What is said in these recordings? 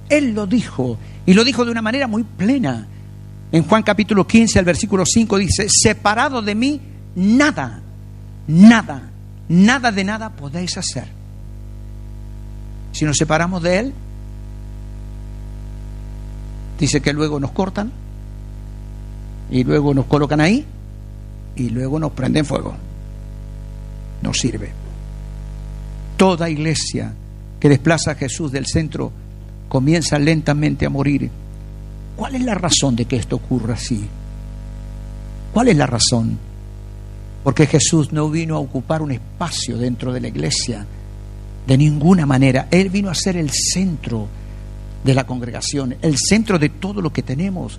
Él lo dijo, y lo dijo de una manera muy plena. En Juan capítulo 15, al versículo 5 dice: separado de mí, nada de nada podéis hacer. Si nos separamos de Él, dice que luego nos cortan, y luego nos colocan ahí, y luego nos prenden fuego. No sirve. Toda iglesia que desplaza a Jesús del centro comienza lentamente a morir. ¿Cuál es la razón de que esto ocurra así? ¿Cuál es la razón? Porque Jesús no vino a ocupar un espacio dentro de la iglesia, de ninguna manera. Él vino a ser el centro de la congregación, el centro de todo lo que tenemos.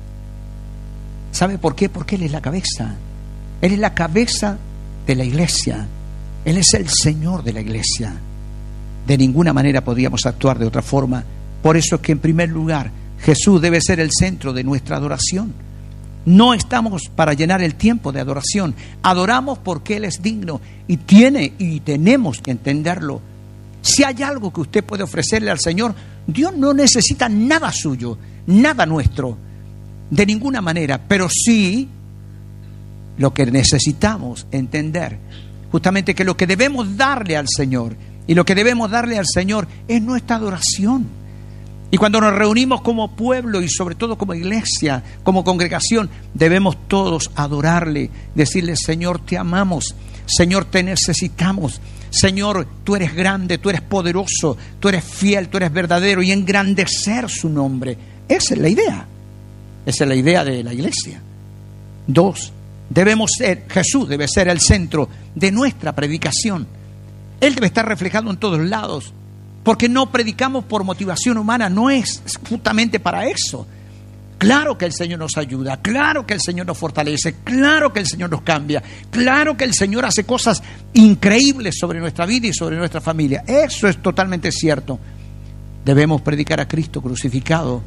¿Sabe por qué? Porque Él es la cabeza. Él es la cabeza de la iglesia. Él es el Señor de la iglesia. De ninguna manera podríamos actuar de otra forma. Por eso es que en primer lugar Jesús debe ser el centro de nuestra adoración. No estamos para llenar el tiempo de adoración. Adoramos porque Él es digno y tenemos que entenderlo. Si hay algo que usted puede ofrecerle al Señor, Dios no necesita nada suyo, nada nuestro, de ninguna manera. Pero sí, lo que necesitamos entender, justamente que lo que debemos darle al Señor, y lo que debemos darle al Señor es nuestra adoración. Y cuando nos reunimos como pueblo y sobre todo como iglesia, como congregación, debemos todos adorarle, decirle: Señor, te amamos, Señor, te necesitamos, Señor, tú eres grande, tú eres poderoso, tú eres fiel, tú eres verdadero, y engrandecer su nombre. Esa es la idea. Esa es la idea de la iglesia. 2, Jesús debe ser el centro de nuestra predicación. Él debe estar reflejado en todos lados. Porque no predicamos por motivación humana, no es justamente para eso. Claro que el Señor nos ayuda, claro que el Señor nos fortalece, claro que el Señor nos cambia, claro que el Señor hace cosas increíbles sobre nuestra vida y sobre nuestra familia. Eso es totalmente cierto. Debemos predicar a Cristo crucificado,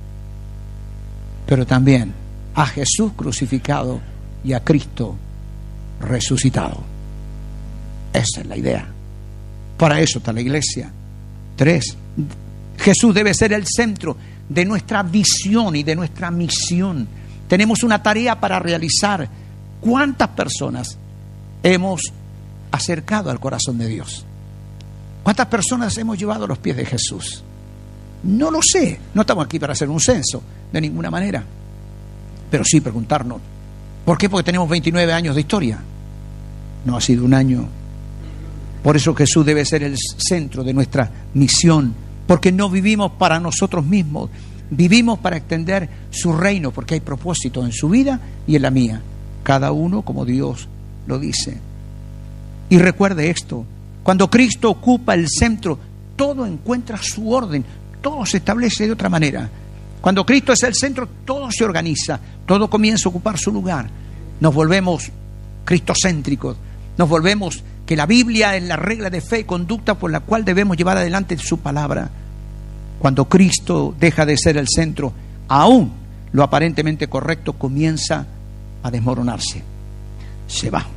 pero también a Jesús crucificado y a Cristo resucitado. Esa es la idea. Para eso está la iglesia. 3, Jesús debe ser el centro de nuestra visión y de nuestra misión. Tenemos una tarea para realizar. ¿Cuántas personas hemos acercado al corazón de Dios? ¿Cuántas personas hemos llevado a los pies de Jesús? No lo sé. No estamos aquí para hacer un censo, de ninguna manera. Pero sí preguntarnos: ¿por qué? Porque tenemos 29 años de historia. No ha sido un año. Por eso Jesús debe ser el centro de nuestra misión, porque no vivimos para nosotros mismos, vivimos para extender su reino, porque hay propósito en su vida y en la mía, cada uno como Dios lo dice. Y recuerde esto: cuando Cristo ocupa el centro, todo encuentra su orden, todo se establece de otra manera. Cuando Cristo es el centro, todo se organiza, todo comienza a ocupar su lugar. Nos volvemos cristocéntricos, nos volvemos que la Biblia es la regla de fe y conducta por la cual debemos llevar adelante su palabra. Cuando Cristo deja de ser el centro, aún lo aparentemente correcto comienza a desmoronarse. Se va.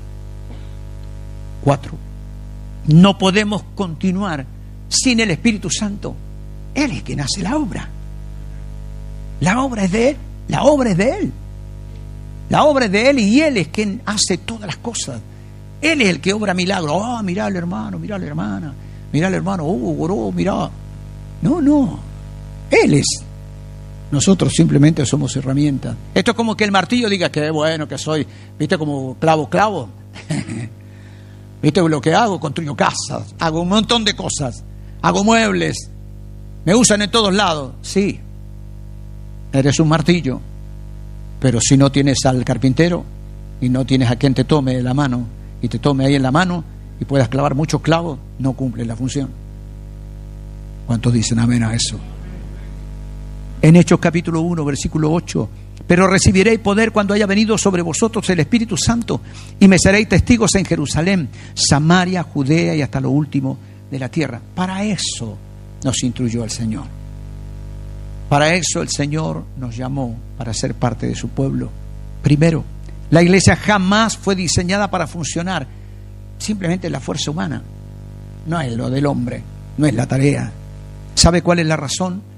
4, no podemos continuar sin el Espíritu Santo. Él es quien hace la obra. La obra es de Él. La obra es de Él. La obra es de Él y Él es quien hace todas las cosas. Él es el que obra milagros. Oh, mirá al hermano, mirá a la hermana, mirá al hermano, oró, mirá. No. Él es. Nosotros simplemente somos herramientas. Esto es como que el martillo diga: qué bueno que soy. ¿Viste como clavo? ¿Viste lo que hago? Construyo casas, hago un montón de cosas, hago muebles, me usan en todos lados. Sí, eres un martillo, pero si no tienes al carpintero y no tienes a quien te tome la mano y te tome ahí en la mano y puedas clavar muchos clavos, no cumple la función. ¿Cuántos dicen amén a eso? En Hechos capítulo 1, versículo 8: pero recibiréis poder cuando haya venido sobre vosotros el Espíritu Santo, y me seréis testigos en Jerusalén, Samaria, Judea y hasta lo último de la tierra. Para eso nos instruyó el Señor. Para eso el Señor nos llamó, para ser parte de su pueblo. Primero, la iglesia jamás fue diseñada para funcionar simplemente en la fuerza humana. No es lo del hombre, no es la tarea. ¿Sabe cuál es la razón?